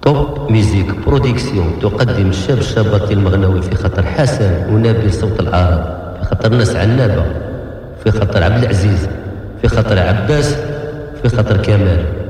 توب ميوزيك برودكسيون تقدم الشاب الشابة المغنوي في خطر حسن ونبيل صوت العرب، في خطر ناس عنابة، في خطر عبد العزيز، في خطر عباس، في خطر كمال.